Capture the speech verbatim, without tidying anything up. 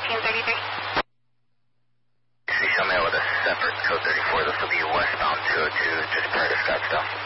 fifteen thirty-three. See, show me with a separate code thirty-four. This will be westbound two oh two, just prior to Scottsdale.